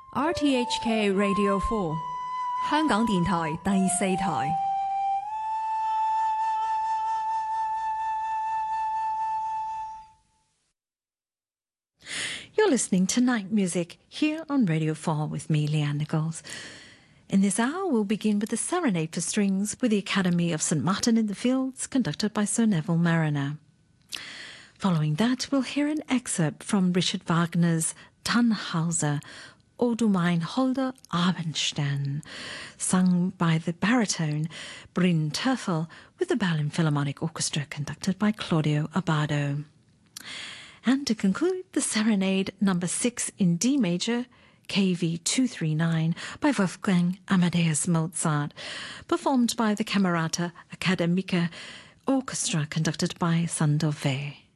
RTHK Radio 4香港電台第四台。 You're listening to Night Music here on Radio 4 with me, Leanne Nichols. In this hour, we'll begin with the Serenade for Strings with the Academy of St Martin in the Fields, conducted by Sir Neville Marriner. Following that, we'll hear an excerpt from Richard Wagner's Tannhauser, O du mein holder Abendstern, sung by the baritone Bryn Terfel with the Berlin Philharmonic Orchestra, conducted by Claudio Abbado. And to conclude, the Serenade No. 6 in D major, KV 239 by Wolfgang Amadeus Mozart, performed by the Camerata Academica Orchestra, conducted by Sandovet.